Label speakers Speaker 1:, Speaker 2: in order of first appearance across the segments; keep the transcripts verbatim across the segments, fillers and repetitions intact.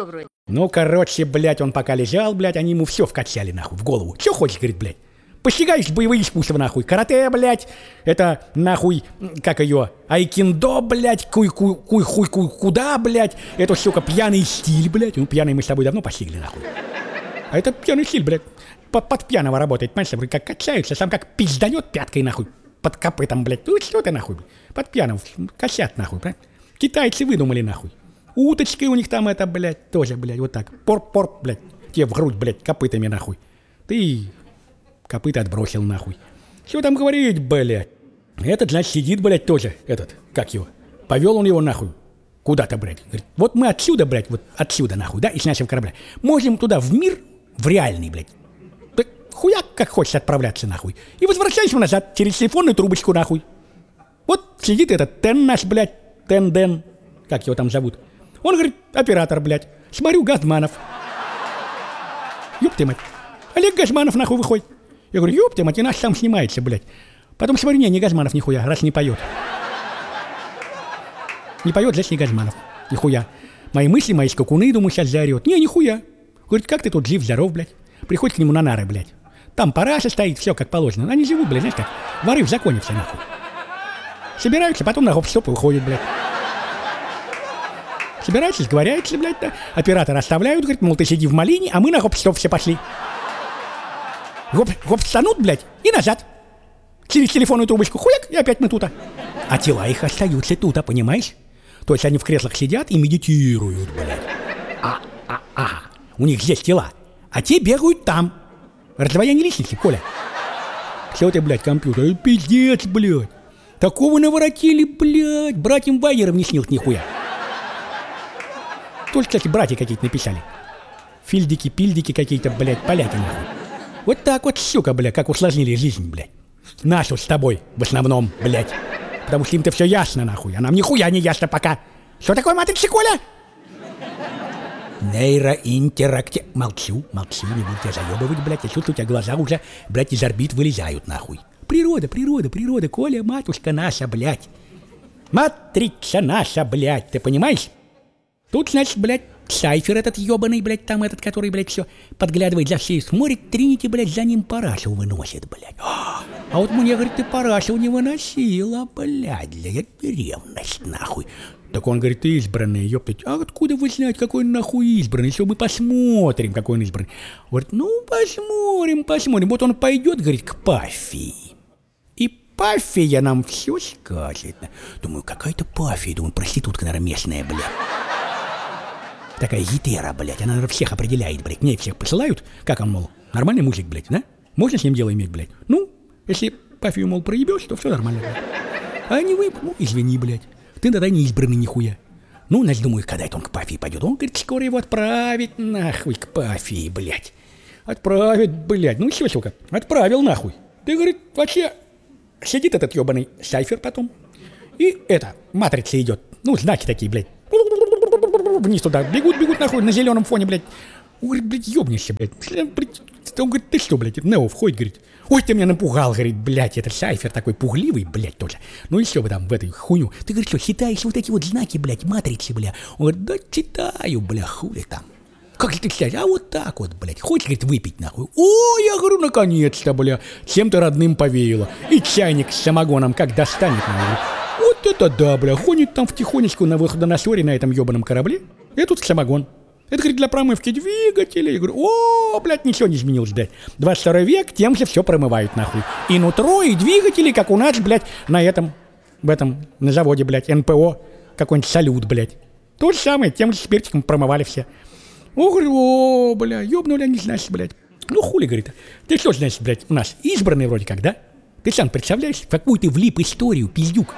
Speaker 1: все вроде.
Speaker 2: Ну, короче, блядь, он пока лежал, блядь, они ему все вкачали, нахуй, в голову. Че хочешь, говорит, блядь? Постигаешь боевые искусства, нахуй. Карате, блядь, это, нахуй, как ее, айкиндо, блядь, куй-куй-куй-куй, куда, блядь. Это, сука, пьяный стиль, блядь. Ну, пьяный мы с тобой давно постигли, нахуй. А это пьяный стиль, блядь. Под, под пьяного работает, понимаешь, как качаются, сам как пизданет пяткой, нахуй, под копытом, блядь. Ну, что ты, нахуй, под пьяным, косят, нахуй, блядь. Китайцы выдумали, нахуй. Уточки у них там это, блядь, тоже, блядь, вот так. Порк-порк, блядь, тебе в грудь, блядь, копытами, нахуй. Ты копыта отбросил, нахуй. Что там говорить, блядь? Этот, значит, сидит, блядь, тоже, этот, как его. Повел он его, нахуй, куда-то, блядь. Говорит, вот мы отсюда, блядь, вот отсюда, нахуй, да, и с нашего корабля. Можем туда, в мир, в реальный, блядь. Так хуяк, как хочешь отправляться, нахуй. И возвращайся назад, через телефонную трубочку, нахуй. Вот сидит этот Тен наш, блядь, Тен-Ден, как его там зовут. Он говорит, оператор, блядь, смотрю, Газманов. Ёб ты мать. Олег Газманов, нахуй, выходит. Я говорю, ёб ты мать, и наш сам снимается, блядь. Потом смотрю, не, не Газманов, нихуя, раз не поет. Не поет, значит, не Газманов, нихуя. Мои мысли, мои скакуны, думаю, сейчас заорет. Не, нихуя. Говорит, как ты тут жив-здоров, блядь. Приходит к нему на нары, блядь. Там параша стоит, все как положено. Они живут, блядь, знаешь как, воры в законе все, нахуй. Собираются, потом на гоп-стоп и уходят, блядь. Собираются, сговоряются, блядь, да. Оператора оставляют, говорит, мол, ты сиди в малине, а мы на гоп-стоп все пошли. Гоп, гоп станут, блядь, и назад. Через телефонную трубочку, хуяк, и опять мы тута. А тела их остаются тута, понимаешь? То есть они в креслах сидят и медитируют, блядь. А, а, а, у них здесь тела, а те бегают там. Раздвоение личности, Коля. Все ты, блядь, компьютер, пиздец, блядь. Такого наворотили, блядь, братьям Вайерам не снилось нихуя. Тоже, кстати, братья какие-то написали. Фильдики, пильдики какие-то, блядь, поляки, нахуй. Вот так вот, сука, блядь, как усложнили жизнь, блядь. Нашу с тобой, в основном, блядь. Потому что им-то все ясно, нахуй, а нам нихуя не ясно пока. Что такое матрица, Коля? Нейроинтерактив... Молчу, молчу, не буду тебя заебывать, блядь. Я чувствую, у тебя глаза уже, блядь, из орбит вылезают, нахуй. Природа, природа, природа, Коля, матушка наша, блядь. Матрица наша, блядь, ты понимаешь? Тут, значит, блядь, Сайфер этот ебаный, блядь, там этот, который, блядь, все подглядывает за всей, смотрит, Тринити, блядь, за ним парашу выносит, блядь. А вот мне, говорит, ты парашу не выносила, блядь, для ревность, нахуй. Так он говорит, ты избранный, ёптать. А откуда вы знаете, какой он нахуй избранный? Все, мы посмотрим, какой он избранный. Говорит, ну, посмотрим, посмотрим. Вот он пойдет, говорит, к Пафии. И Пафия нам все скажет. Думаю, какая-то Пафия, думаю, проститутка, наверное, местная, блядь. Такая етера, блядь, она, наверное, всех определяет, блядь. К ней всех посылают. Как он, мол, нормальный мужик, блядь, да? Можно с ним дело иметь, блядь? Ну, если Пафию, мол, проебешь, то все нормально, блядь. А не вы, ну, извини, блядь. Ты тогда не избранный нихуя. Ну, значит, думаю, когда это он к Пафии пойдет. Он, говорит, скоро его отправить нахуй к Пафии, блядь. Отправит, блядь. Ну, все, сука, отправил нахуй. Ты, говорит, вообще сидит этот ебаный Сайфер потом. И это, матрица идет. Ну, знаки такие, блядь. Вниз туда. Бегут, бегут нахуй на зеленом фоне, блядь. Он говорит, блядь, ебнешься, блядь. Он говорит, ты что, блядь, Нео входит, говорит. Ой, ты меня напугал, говорит, блядь, это Сайфер такой пугливый, блядь, тоже. Ну и что вы там в этой хуйню? Ты, говорит, что, читаешь вот эти вот знаки, блядь, матрицы, бля? Он говорит, да читаю, бля, хули там. Как ты читаешь? А вот так вот, блядь. Хочешь, говорит, выпить, нахуй? О, я говорю, наконец-то, бля. Чем-то родным повеяло. И чайник с самогоном как достанет, нахуй. Вот это да, бля. Ходит там втихонечку на выходоносоре на этом ебаном корабле. И тут самогон. Это, говорит, для промывки двигателей. Я говорю, о, блядь, ничего не изменилось, блядь. двадцать второй век, тем же все промывают, нахуй. И нутро, и двигатели, как у нас, блядь, на этом, в этом, на заводе, блядь, эн пэ о, какой-нибудь салют, блядь. То же самое, тем же спиртиком промывали все. О, говорю, о, бля, ёбнули они, значит, блядь. Ну, хули, говорит, ты что, значит, блядь, у нас избранный вроде как, да? Ты сам представляешь, в какую ты влип историю, пиздюк?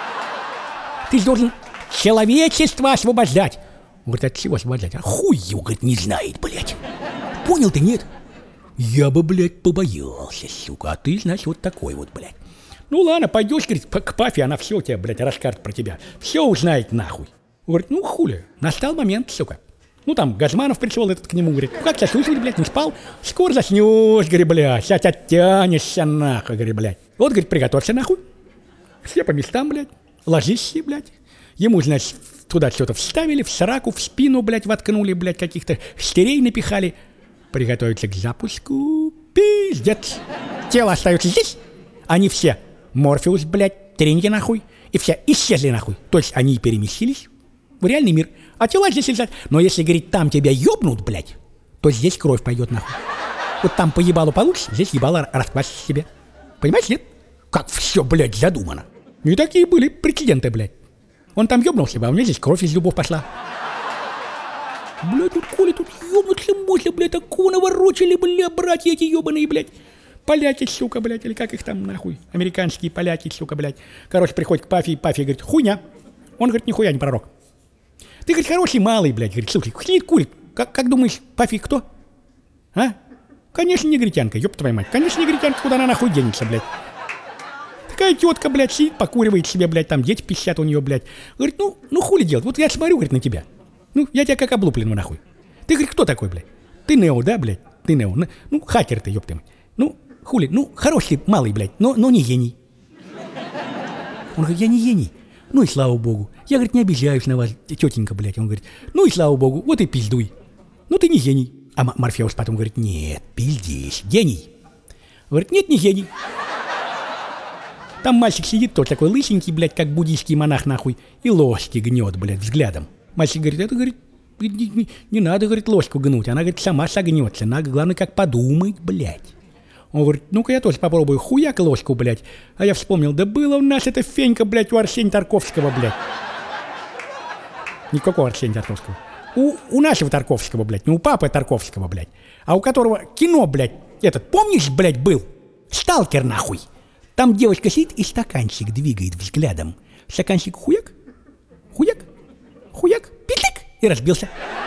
Speaker 2: Ты должен человечество освобождать. Он говорит, от чего освобождать? А хую, говорит, не знает, блядь. Понял ты, нет? Я бы, блядь, побоялся, сука. А ты, значит, вот такой вот, блядь. Ну ладно, пойдешь, говорит, к Пафе, она все тебе, блядь, расскажет про тебя. Все узнает, нахуй. Он говорит, ну хули, настал момент, сука. Ну там Газманов пришел этот к нему, говорит, ну как тебя слушали, блядь, не спал? Скоро заснешь, говорит, блядь, сейчас оттянешься, нахуй, говорит, блядь. Вот, говорит, приготовься, нахуй. Все по местам, блядь, ложись, блядь. Ему, значит, туда что-то вставили, в сраку, в спину, блядь, воткнули, блядь, каких-то стерей напихали. Приготовиться к запуску. Пиздец. Тело остается здесь. Они все, Морфеус, блядь, треники нахуй, и все исчезли нахуй. То есть они переместились в реальный мир. А тела здесь лежат. Но если, говорит, там тебя ёбнут, блядь, то здесь кровь пойдет нахуй. Вот там по ебалу получишь, здесь ебало расквасишь себе. Понимаешь, нет? Как все, блядь, задумано. И такие были прецеденты, блядь. Он там ёбнулся, а у меня здесь кровь из зубов пошла. Блядь, тут Коля, тут ёбнуться можно, блядь, такого наворочили, блядь, братья эти ёбаные, блядь. Поляки, сука, блядь, или как их там, нахуй. Американские поляки, сука, блядь. Короче, приходит к Пафи, и Пафи говорит, хуйня. Он говорит, нихуя не пророк. Ты, говорит, хороший малый, блядь, говорит, слушай, сидит, курит. Как, как думаешь, Пафи кто? А? Конечно, негритянка, ёб твою мать. Конечно, негритянка, куда она нахуй денется, блядь. Такая тетка, блядь, сидит, покуривает себе, блядь, там дети пищат у нее, блядь. Говорит, ну, ну хули делать, вот я смотрю, говорит, на тебя. Ну, я тебя как облупленного нахуй. Ты, говорит, кто такой, блядь? Ты Нео, да, блядь? Ты Нео. Ну, хакер ты, ёб ты мать. Ну, хули, ну, хороший малый, блядь, но, но не гений. Он говорит, я не гений. Ну и слава богу. Я, говорит, не обижаюсь на вас, тетенька, блядь. Он говорит, ну и слава богу, вот и пиздуй. Ну ты не гений. А Морфеус потом говорит, нет, пиздись, гений. Говорит, нет, не гений. Там мальчик сидит, тот такой лысенький, блядь, как буддийский монах, нахуй, и ложки гнет, блядь, взглядом. Мальчик говорит, это, говорит, не, не, не надо, говорит, ложку гнуть, она, говорит, сама согнется, надо, главное, как подумать, блядь. Он говорит, ну-ка я тоже попробую, хуяк ложку, блядь. А я вспомнил, да было у нас эта фенька, блядь, у Арсения Тарковского, блядь. Никакого Арсения Тарковского. У, у нашего Тарковского, блядь, не у папы Тарковского, блядь, а у которого кино, блядь, этот, помнишь, блядь, был? Сталкер, нахуй. Там девочка сидит и стаканчик двигает взглядом. Стаканчик хуяк, хуяк, хуяк, питлик, и разбился.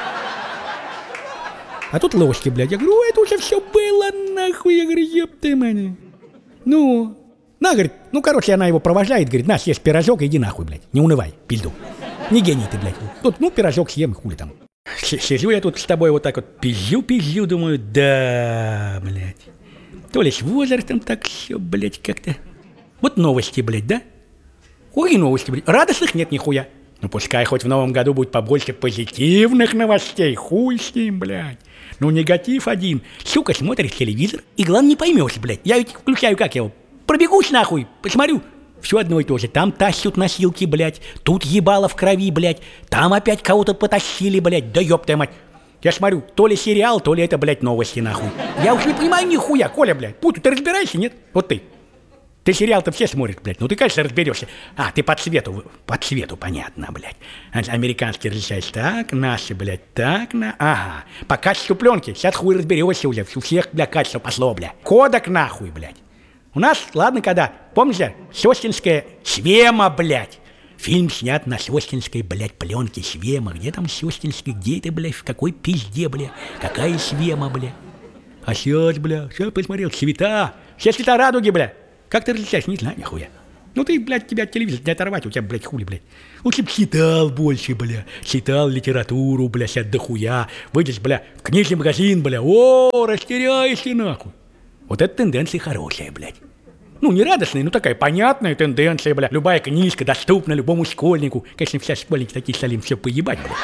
Speaker 2: А тут ложки, блядь. Я говорю, это уже все было, нахуй. Я говорю, ёб ты, мать. Ну, на, говорит, ну, короче, она его провожает, говорит, на, съешь пирожок, иди нахуй, блядь. Не унывай, пизду. Не гений ты, блядь. Тут, ну, пирожок съем, хули там. Сижу я тут с тобой вот так вот, пизжу-пизжу, думаю, да, блядь. То ли с возрастом так все, блядь, как-то. Вот новости, блядь, да? Ой, новости, блядь. Радостных нет нихуя. Ну, пускай хоть в новом году будет побольше позитивных новостей. Хуй с ним, блядь. Ну, негатив один. Сука, смотришь телевизор, и главное не поймешь, блядь. Я ведь включаю, как я его, пробегусь нахуй, посмотрю. Все одно и то же. Там тащут носилки, блядь. Тут ебало в крови, блядь. Там опять кого-то потащили, блядь. Да ёб твою мать. Я смотрю, то ли сериал, то ли это, блядь, новости, нахуй. Я уж не понимаю нихуя. Коля, блядь, путаю, ты разбираешься, нет? Вот ты. Ты сериал-то все смотрят, блядь. Ну ты, конечно, разберешься. А, ты по цвету, по цвету, понятно, блядь. Американский различается так, наши, блядь, так, на... Ага. По качеству пленки. Сейчас хуй разберешься уже. У всех, блядь, качество пошло, блядь. Кодек, нахуй, блядь. У нас, ладно, когда, помните, Сёстинская Свема, блядь. Фильм снят на Сёстинской, блядь, пленке. Свема. Где там Сёстинский? Где ты, блядь, в какой пизде, блядь? Какая Свема, блядь? А сейчас, блядь, сейчас посмотрел. Цвета. Все цвета радуги, блядь. Как ты различаешь? Не знаю, нихуя. Ну ты, блядь, тебя от телевизора не оторвать, у тебя, блядь, хули, блядь. Лучше б читал больше, бля. Читал литературу, бля, сейчас дохуя. Выйдешь, бля, в книжный магазин, бля. О, растеряешься, нахуй. Вот эта тенденция хорошая, блядь. Ну, не радостная, но такая понятная тенденция, бля. Любая книжка доступна любому школьнику. Конечно, все школьники такие стали им все поебать, блядь.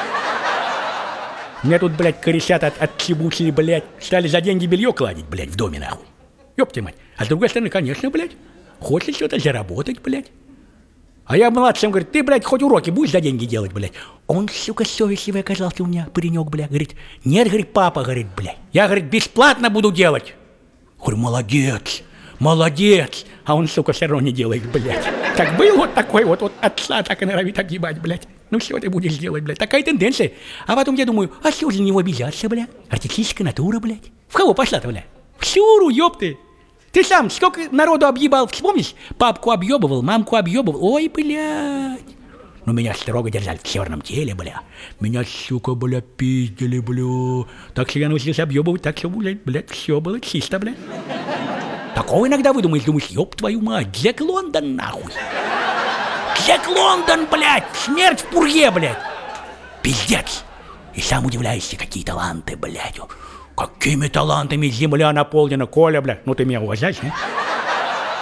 Speaker 2: Меня тут, блядь, корешат от, от чебучей, блядь. Стали за деньги белье кладить, блядь, в доме, нахуй. Ёб ты мать. А с другой стороны, конечно, блядь, хочешь что-то заработать, блядь. А я младшим, говорит, ты, блядь, хоть уроки будешь за деньги делать, блядь. Он, сука, совестливый оказался у меня, паренек, блядь. Говорит, нет, говорит, папа, говорит, блядь. Я, говорит, бесплатно буду делать. Говорю, молодец, молодец. А он, сука, все равно не делает, блядь. Как был вот такой вот, вот отца так и норовит отъебать, блядь. Ну что ты будешь делать, блядь? Такая тенденция. А потом я думаю, а что же на него обижаться, блядь? Артистическая натура, блядь. В кого пошла-то, блядь? В Сюру, ёпты! Ты сам сколько народу объебал, вспомнишь? Папку объебывал, мамку объебывал. Ой, блядь! Ну меня строго держали в черном теле, бля. Меня, сука, бля, пиздили, бля. Так что я научился объебывать, так что, блядь, блядь, все было чисто, блядь. Такого иногда выдумаешь, думаешь, ёб твою мать, Джек Лондон, нахуй. Джек Лондон, блядь, смерть в пурге, блядь. Пиздец. И сам удивляешься, какие таланты, блядь. Какими талантами земля наполнена, Коля, бля. Ну ты меня уважаешь, не?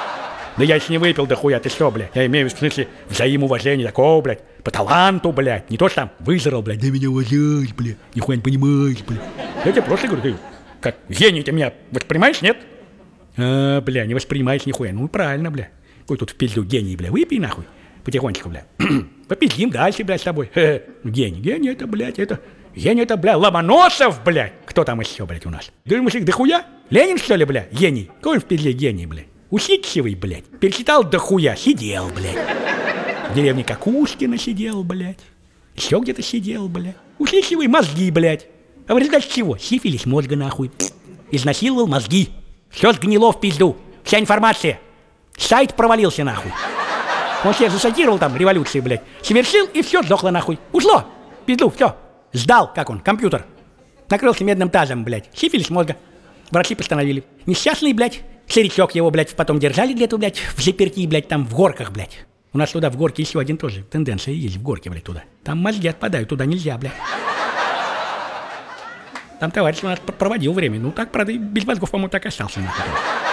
Speaker 2: Да я еще не выпил дохуя, ты что, блядь? Я имею в смысле взаимоуважение такого, блядь, по таланту, блядь. Не то, что там вызрал, блядь, да меня уважаешь, блядь, нихуя не понимаешь, блядь. Я тебе просто говорю, ты как гений ты меня воспринимаешь, нет? А, бля, не воспринимаешь нихуя. Ну, правильно, бля. Какой тут в пизду гений, бля, выпей нахуй. Потихонечку, бля. Попиздим дальше, блядь, с тобой. Хе-хе. Гений, гений это, блядь, это... Гений это, бля, Ломоносов, блядь. Кто там еще, блядь, у нас? Думаешь, их дохуя? Ленин, что ли, бля, гений? Какой он в пизде гений, блядь? Усидчивый, блядь. Перечитал дохуя, сидел, блядь. В деревне Кокушкина сидел, блядь. Еще где-то сидел, блядь. Усидчивый, мозги, блядь. А в результате чего? Сифилис мозга, нахуй. Изнасиловал мозги. Все сгнило в пизду. Вся информация. Сайт провалился, нахуй. Он себя засадировал там, революции, блядь. Совершил, и все сдохло, нахуй. Ушло. Пизду, все. Сдал, как он, компьютер. Накрылся медным тазом, блядь. Сифилис мозга. Врачи постановили. Несчастный, блядь. Старичок его, блядь, потом держали где-то, блядь, в заперти, блядь, там в горках, блядь. У нас туда в горке еще один тоже тенденция есть, в горке, блядь, туда. Там мозги отпадают, туда нельзя, блядь. Там товарищ у нас проводил время. Ну так, правда, без мозгов, по-моему, так и остался, нахуй.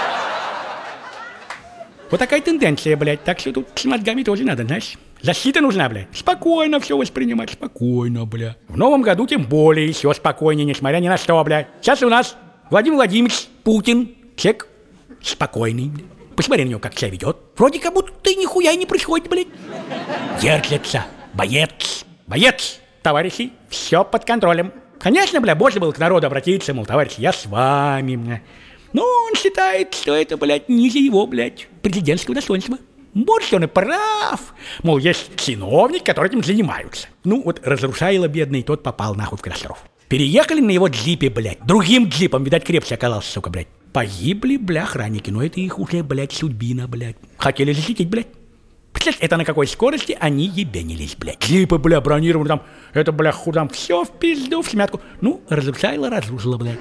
Speaker 2: Вот такая тенденция, блядь. Так что тут с мозгами тоже надо, знаешь. Защита нужна, блядь. Спокойно все воспринимать, спокойно, блядь. В новом году тем более еще спокойнее, несмотря ни на что, блядь. Сейчас у нас Владимир Владимирович Путин, человек спокойный, блядь. Посмотри на него, как себя ведет. Вроде как будто ты нихуя не происходит, блядь. Держится. Боец. Боец. Товарищи, все под контролем. Конечно, бля, можно было к народу обратиться, мол, товарищ, я с вами, бля. Но он считает, что это, блядь, ниже его, блядь, президентского достоинства. Может, он и прав. Мол, есть чиновники, которые этим занимаются. Ну, вот разрушайло бедный, тот попал нахуй в катастрофу. Переехали на его джипе, блядь. Другим джипом, видать, крепче оказался, сука, блядь. Погибли, бля, охранники, но это их уже, блядь, судьбина, блядь. Хотели защитить, блядь. Представляешь, это на какой скорости они ебенились, блядь. Джипы, бля, бронированы там, это, бля, ху, там, все в пизду, в смятку. Ну, разрушайло, разрушило, блядь.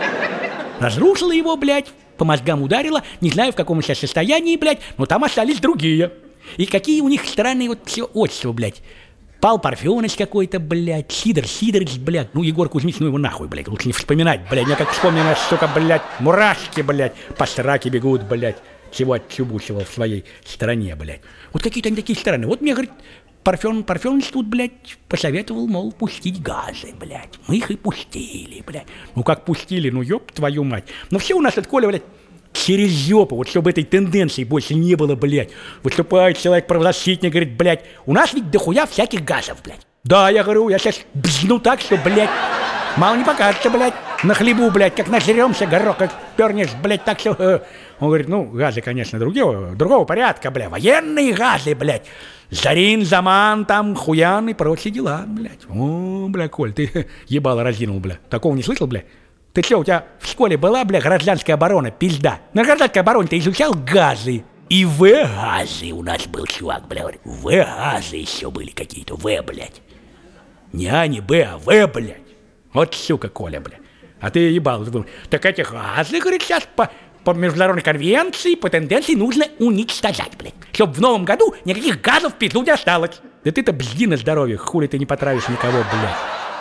Speaker 2: Разрушило его, блядь, по мозгам ударило, не знаю, в каком сейчас состоянии, блядь, но там остались другие. И какие у них странные вот все отчества, блядь. Пал Парфенович какой-то, блядь, Сидор Сидорович, блядь, ну, Егор Кузьмич, ну, его нахуй, блядь, лучше не вспоминать, блядь, я как вспомню, сука, блядь, мурашки, блядь, по сраке бегут, блядь, чего отчебучивал в своей стране, блядь. Вот какие-то они такие странные. Вот мне, говорит, Парфен, Парфенович тут, блядь, посоветовал, мол, пустить газы, блядь. Мы их и пустили, блядь. Ну, как пустили, ну, ёб твою мать. Но все у нас от Коля, блядь, через жопу, вот чтобы этой тенденции больше не было, блядь. Выступает человек-правозащитник, говорит, блядь, у нас ведь дохуя всяких газов, блядь. Да, я говорю, я сейчас бзну так, что, блядь, мало не покажется, блядь. На хлебу, блядь, как нажремся, горох, как пернешь, блядь, так все. Э. Он говорит, ну, газы, конечно, другого, другого порядка, блядь, военные газы, блядь. Зарин, Заман, там, Хуян и прочие дела, блядь. О, бля, Коль, ты ебало разинул, бля. Такого не слышал, бля? Ты что, у тебя в школе была, бля, гражданская оборона, пизда? На гражданской обороне ты изучал газы. И В-газы у нас был чувак, бля, В-газы еще были какие-то, В, блядь. Не А, не Б, а В, блядь. Вот сука, Коля, бля. А ты ебал, так эти газы, говорит, сейчас по... По международной конвенции, по тенденции нужно уничтожать, блядь. Чтоб в новом году никаких газов в пизду не осталось. Да ты-то бзди на здоровье, хули ты не потравишь никого, блядь.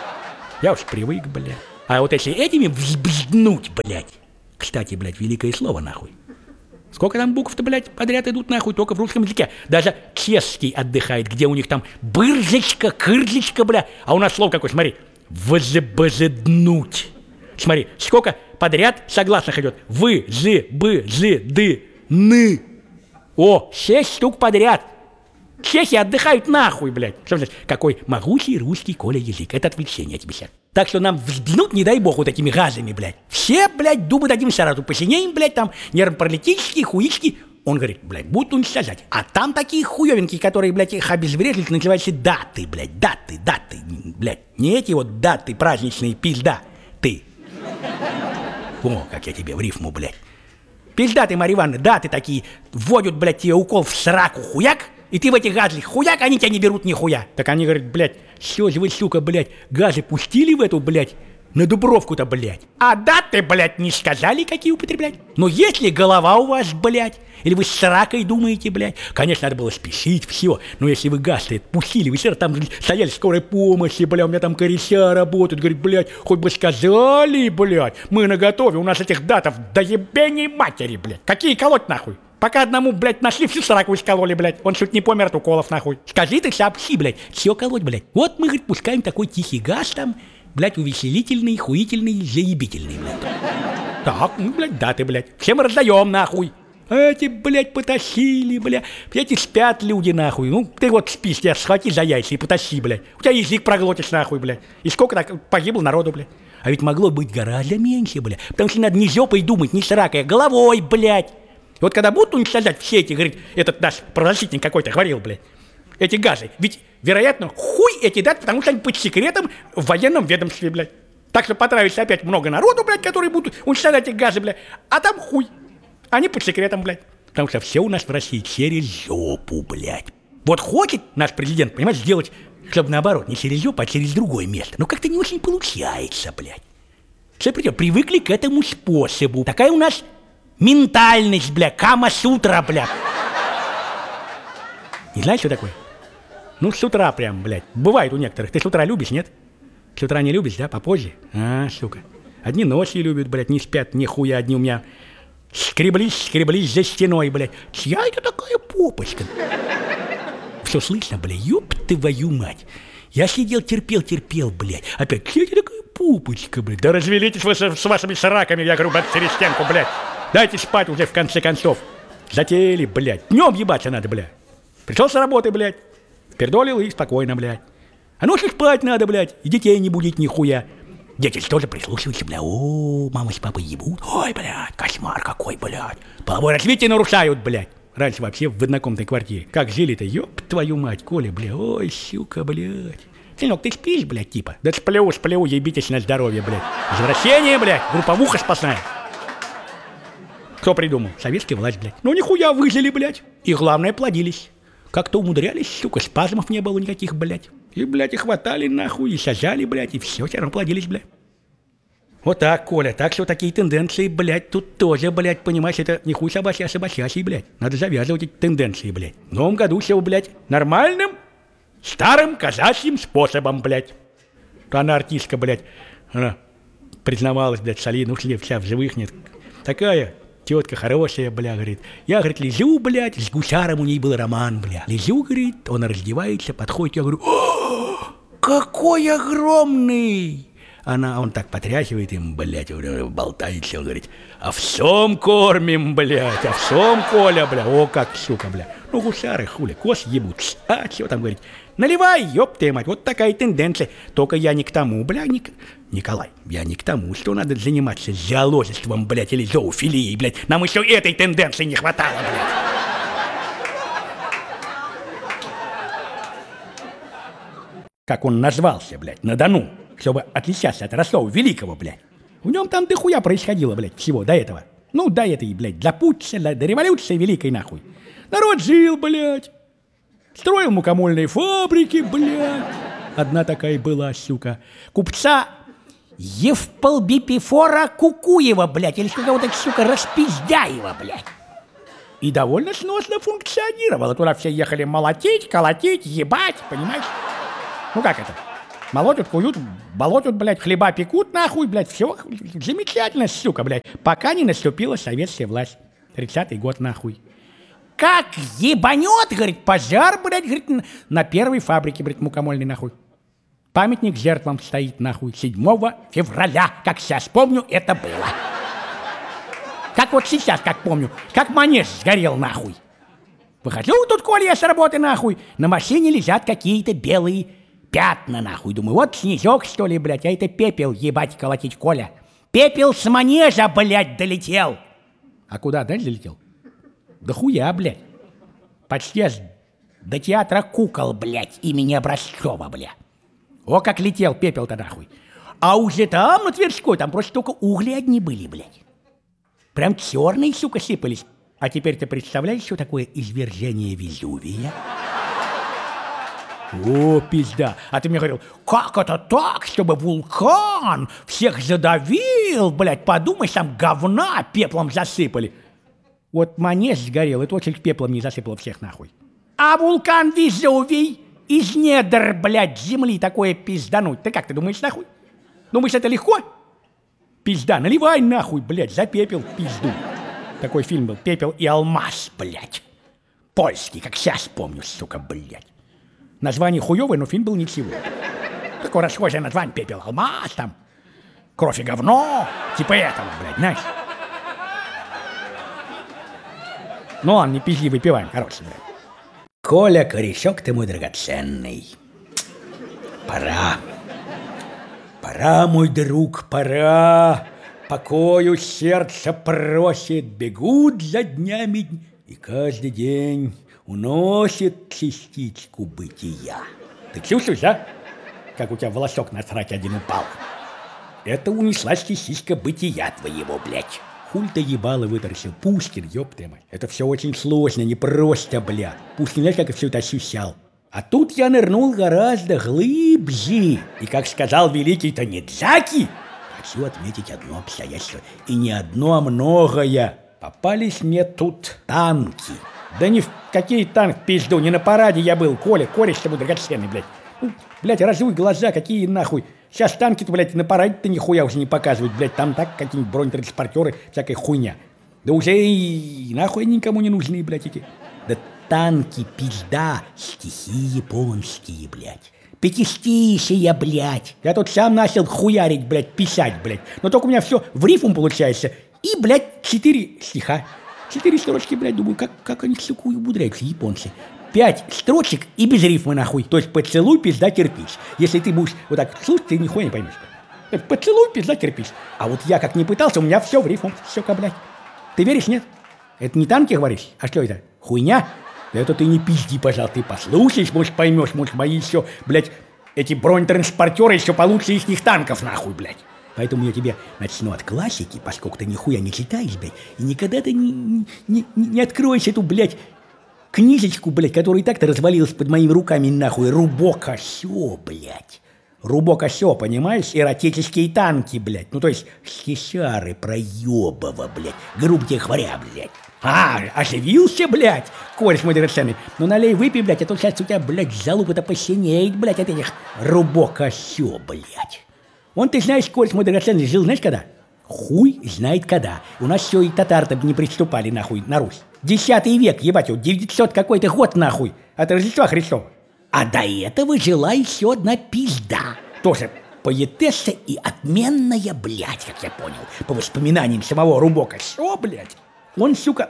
Speaker 2: Я уж привык, блядь. А вот если этими взбзднуть, блядь. Кстати, блядь, великое слово, нахуй. Сколько там букв-то, блядь, подряд идут, нахуй, только в русском языке. Даже чешский отдыхает, где у них там бырзочка, кырзочка, бля. А у нас слово какое, смотри. Взбзднуть. Смотри, сколько подряд согласных идет. Вы, зы, бы, зы, ды, ны. О, шесть штук подряд. Чехи отдыхают нахуй, блядь. Что значит? Какой могучий русский, Коля, язык. Это отвлечение тебе сейчас. Так что нам взглянуть, не дай бог, вот такими газами, блядь. Все, блядь, дубы дадим сразу. Посинеем, блядь, там нервно-паралитические, хуички. Он говорит, блядь, будут уничтожать. А там такие хуёвенькие, которые, блядь, их обезврежили, называются даты, блядь, даты, даты, блядь. Не эти вот даты праздничные, пизда, ты. О, как я тебе в рифму, блядь. Пизда ты, Марья Ивановна, даты такие вводят, блядь, тебе укол в сраку, хуяк, и ты в этих газах хуяк, они тебя не берут нихуя. Так они говорят, блядь, все же вы, сука, блядь, газы пустили в эту, блядь, на Дубровку-то, блядь. А даты, блядь, не сказали, какие употреблять. Но если голова у вас, блядь, или вы с ракой думаете, блядь, конечно, надо было спешить, все. Но если вы газ-то пустили, вы все там стояли в скорой помощи, бля, у меня там кореся работают, говорит, блядь, хоть бы сказали, блядь, мы наготове, у нас этих датов до ебеней матери, блядь. Какие колоть нахуй? Пока одному, блядь, нашли, всю сраку искололи, блядь. Он чуть не помер от уколов, нахуй. Скажи ты, сообщи, блядь, все колоть, блядь. Вот мы, говорит, пускаем такой тихий газ там, блядь, увеселительный, хуительный, заебительный, блядь. Так, ну, блядь, да ты, блядь. Всем раздаем, нахуй. Эти, блядь, потащили, блядь. Эти спят люди, нахуй. Ну, ты вот спишь, тебя схвати за яйца и потащи, блядь. У тебя язык проглотишь, нахуй, блядь. И сколько так погибло народу, блядь. А ведь могло быть гораздо меньше, блядь. Потому что надо не жопой думать, не сракой, а головой, блядь. И вот когда будут уничтожать все эти, говорит, этот наш правозащитник какой-то говорил, блядь, эти газы, ведь, вероятно, хуй эти дать, потому что они под секретом в военном ведомстве, блядь. Так что потравится опять много народу, блядь, которые будут уничтожать эти газы, блядь, а там хуй. Они под секретом, блядь. Потому что все у нас в России через жопу, блядь. Вот хочет наш президент, понимаешь, сделать, чтобы наоборот, не через жопу, а через другое место. Но как-то не очень получается, блядь. Все придем, привыкли к этому способу. Такая у нас... ментальность, бля, Кама-сутра, бля. Не знаешь, что такое? Ну, с утра прям, блядь. Бывает у некоторых. Ты с утра любишь, нет? С утра не любишь, да? Попозже? А, сука. Одни ночью любят, блядь, не спят, нихуя. Одни у меня скреблись, скреблись за стеной, блядь. Чья это такая попочка? Все слышно, блядь? Ёб твою мать. Я сидел, терпел, терпел, блядь. Опять, чья это такая попочка, блядь? Да развелитесь вы с, с вашими сраками, я говорю, блядь, через стенку, блядь. Дайте спать уже в конце концов. Затеяли, блядь. Днем ебаться надо, блядь. Пришел с работы, блядь. Пердолил и спокойно, блядь. А ночью спать надо, блядь. И детей не будить нихуя. Дети тоже прислушиваются, блядь. О, мама с папой ебут. Ой, блядь, кошмар какой, блядь. Половое развитие нарушают, блядь. Раньше вообще в однокомнатной квартире. Как жили-то, ёб твою мать, Коля, блядь. Ой, сука, блядь. Сынок, ты спишь, блядь, типа? Да сплю, сплю, ебитесь на здоровье, блядь. Возвращение, блядь. Групповуха спасная. Кто придумал? Советская власть, блядь. Ну нихуя выжили, блядь. И главное, плодились. Как-то умудрялись, сука, спазмов не было никаких, блядь. И, блядь, и хватали нахуй, и сажали, блядь, и все, все равно плодились, блядь. Вот так, Коля, так что такие тенденции, блядь, тут тоже, блядь, понимаешь, это не хуй собачий, а собачий, блядь. Надо завязывать эти тенденции, блядь. В новом году все, блядь, нормальным, старым казачьим способом, блядь. Она артистка, блядь, она признавалась, блядь, солидно, ушли вся в живых, нет. Такая... Тетка хорошая, бля, говорит. Я, говорит, лежу, блядь, с гусаром у ней был роман, бля. Лежу, говорит, он раздевается, подходит, я говорю, о, какой огромный! Она, он так потряхивает им, блядь, болтается, он говорит, овсом кормим, блядь, овсом, Коля, бля, о, как, сука, бля. Ну, гусары, хули, кос ебут. А, что там, говорит, наливай, ёб ты мать, вот такая тенденция. Только я не к тому, бля, не к... Николай, я не к тому, что надо заниматься зоологичеством, блядь, или зоофилией, блядь. Нам еще этой тенденции не хватало, блядь. Как он назвался, блядь, на Дону, чтобы отличаться от Ростова Великого, блядь. В нем там дохуя происходило, блядь, всего до этого. Ну, до этой, блядь, до путча, до революции великой, нахуй. Народ жил, блядь. Строил мукомольные фабрики, блядь. Одна такая была, сука. Купца Евполбипифора Кукуева, блядь, или какого-то, сука, Распиздяева, блядь. И довольно сносно функционировало. Туда все ехали молотить, колотить, ебать, понимаешь? Ну как это? Молотят, куют, болотят, блядь, хлеба пекут, нахуй, блядь, все замечательно, сука, блядь. Пока не наступила советская власть. тридцатый год, нахуй. Как ебанет, говорит, пожар, блядь, говорит, на первой фабрике, блядь, мукомольной, нахуй. Памятник жертвам стоит, нахуй, седьмого февраля. Как сейчас помню, это было. Как вот сейчас, как помню, как манеж сгорел, нахуй. Выхожу тут, Коля, я с работы, нахуй. На машине лежат какие-то белые пятна, нахуй. Думаю, вот снежок, что ли, блядь, а это пепел, ебать, колотить, Коля. Пепел с манежа, блядь, долетел. А куда дальше долетел? Да хуя, блядь. Почти аж до театра кукол, блядь, имени Образцова, блядь. О, как летел пепел-то, нахуй. А уже там, на Тверской, там просто только угли одни были, блядь. Прям черные, сука, сыпались. А теперь ты представляешь, что такое извержение Везувия? О, пизда. А ты мне говорил, как это так, чтобы вулкан всех задавил, блядь, подумай, там говна пеплом засыпали. Вот манеж сгорел, и точно пеплом не засыпало всех, нахуй. А вулкан Везувий из недр, блядь, земли такое пиздануть. Ты как, ты думаешь, нахуй? Думаешь, это легко? Пизда, наливай нахуй, блядь, запепел пизду. Такой фильм был «Пепел и алмаз», блядь. Польский, как сейчас помню, сука, блядь. Название хуёвое, но фильм был ничего. Такое расхожее название «Пепел, алмаз», там, «Кровь и говно», типа этого, блядь, знаешь. Ну ладно, не пизди, выпиваем, короче, блядь. Коля, корешок ты мой драгоценный. Пора. Пора, мой друг, пора. Покою сердце просит, бегут за днями, и каждый день уносит частичку бытия. Ты чувствуешь, да? Как у тебя волосок на сраке один упал. Это унеслась частичка бытия твоего, блядь. Хуль ты ебало вытаращил, Пушкин, ёб ты мать. Это все очень сложно, непросто, бля. Пушкин, знаешь, как все это ощущал? А тут я нырнул гораздо глубже. И, как сказал великий Танидзаки, хочу отметить одно обстоятельство. И не одно, а многое. Попались мне тут танки. Да ни в какие танк пизду, не на параде я был, Коля, кореш тобой драгоценный, блядь. Ну, блядь, разуй глаза, какие нахуй. Сейчас танки-то, блядь, на параде-то нихуя уже не показывают, блядь. Там так какие-нибудь бронетранспортеры, всякая хуйня. Да уже и нахуй никому не нужны, блядь, эти. Да танки, пизда, стихи японские, блядь. Пятистишие, блядь. Я тут сам начал хуярить, блядь, писать, блядь. Но только у меня все в рифму получается. И, блядь, четыре стиха. Четыре строчки, блядь, думаю, как, как они, сука, умудряются, японцы. Пять строчек и без рифмы, нахуй. То есть поцелуй, пизда, кирпич. Если ты будешь вот так слушать, ты нихуя не поймешь. Поцелуй, пизда, кирпич. А вот я как не пытался, у меня все в рифму, сука, блядь. Ты веришь, нет? Это не танки, говоришь? А что это? Хуйня? Это ты не пизди, пожалуйста, ты послушаешь, может, поймешь, может, мои еще, блядь, эти бронетранспортеры еще получше их танков, нахуй, блядь. Поэтому я тебе начну от классики, поскольку ты нихуя не читаешь, блядь, и никогда ты не, не, не, не откроешь эту, блядь, книжечку, блядь, которая и так-то развалилась под моими руками, нахуй. Рубок Осё, блядь. Рубок Осё, понимаешь? Эротические танки, блядь. Ну, то есть, стишары проёбова, блядь. Грубо говоря, блядь. А, оживился, блядь, кореш мой драгоценный. Ну, налей, выпей, блядь, а то сейчас у тебя, блядь, залупа-то посинеет, блядь, от этих Рубок Осё, блядь. Он, ты знаешь, кореш мой драгоценный, жил, знаешь, когда? Хуй знает когда. У нас все и татар-то не приступали, нахуй, на Русь. Десятый век, ебать, вот девятьсот какой-то год, нахуй, от Рождества Христова. А до этого жила еще одна пизда. Тоже поэтесса и отменная, блядь, как я понял, по воспоминаниям самого Рубока. Что, блядь? Он, сука,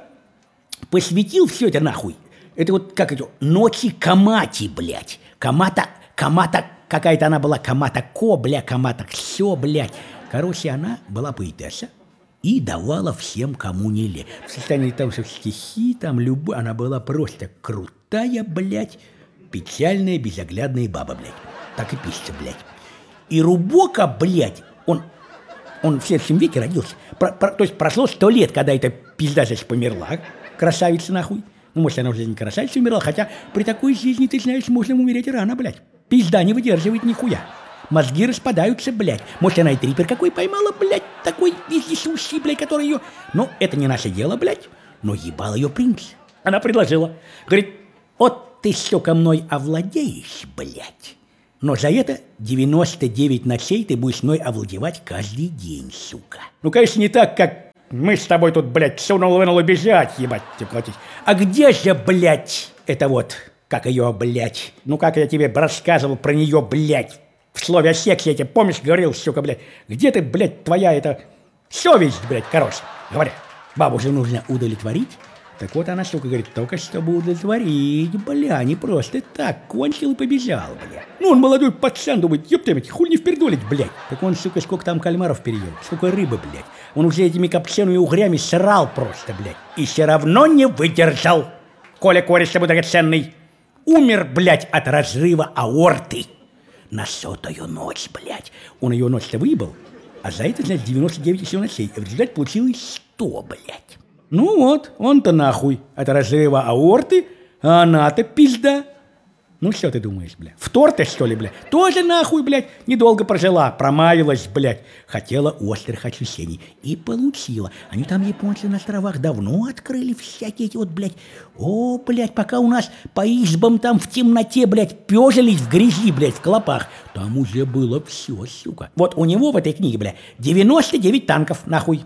Speaker 2: посвятил все это, нахуй. Это вот, как это, ночи Камати, блядь. Камата, Камата, какая-то она была, Камата Ко, бля, Камата все, блядь. Короче, она была поэтесса и давала всем, кому не лень. В состоянии того, что стихи, там, любые, она была просто крутая, блядь, печальная, безоглядная баба, блядь. Так и пишется, блядь. И Рубока, блядь, он, он в следующем веке родился. Про, про, то есть прошло сто лет, когда эта пизда здесь померла, красавица, нахуй. Ну, может, она уже не красавица умерла, хотя при такой жизни, ты знаешь, можно умереть рано, блядь. Пизда не выдерживает нихуя. Мозги распадаются, блядь. Может, она и трипер какой поймала, блядь, такой вездесущий, блядь, который ее... Ну, это не наше дело, блядь, но ебал ее принц. Она предложила. Говорит, вот ты, сука, мной овладеешь, блядь. Но за это девяносто девять ночей ты будешь мной овладевать каждый день, сука. Ну, конечно, не так, как мы с тобой тут, блядь, сунул-вынул бежать, ебать, тебе платить. А где же, блядь, это вот, как ее, блядь, ну, как я тебе рассказывал про нее, блядь, в слове о сексе я тебе, помнишь, говорил, сука, блядь, где ты, блядь, твоя эта совесть, блядь, короче, говоря, бабу же нужно удовлетворить. Так вот она, сука, говорит, только чтобы удовлетворить, бля, не просто так, кончил и побежал, бля. Ну, он молодой пацан, думает, ёпта, ведь хуй не впердолить, блядь. Так он, сука, сколько там кальмаров переел, сколько рыбы, блядь. Он уже этими копчеными угрями срал просто, блядь. И все равно не выдержал. Коля, кореш тобой драгоценный, умер, блядь, от разрыва аорты. На сотую ночь, блядь. Он ее ночь-то выебал, а за это, значит, девяносто девять еще ночей. В результате получилось сто, блядь. Ну вот, он-то нахуй от разрыва аорты, а она-то пизда. Ну что ты думаешь, блядь, втор-то, что ли, блядь? Тоже нахуй, блядь, недолго прожила, промаялась, блядь. Хотела острых ощущений и получила. Они там, японцы, на островах давно открыли всякие эти вот, блядь. О, блядь, пока у нас по избам там в темноте, блядь, пёжились в грязи, блядь, в клопах. Там уже было все, сука. Вот у него в этой книге, блядь, девяносто девять танков, нахуй.